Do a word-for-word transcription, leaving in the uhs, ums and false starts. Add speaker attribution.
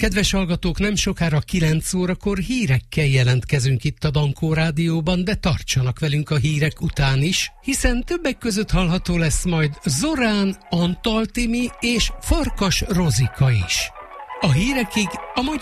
Speaker 1: Kedves hallgatók, nem sokára kilenc órakor hírekkel jelentkezünk itt a Dankó Rádióban, de tartsanak velünk a hírek után is, hiszen többek között hallható lesz majd Zorán, Antal Timi és Farkas Rozika is. A hírekig a magyar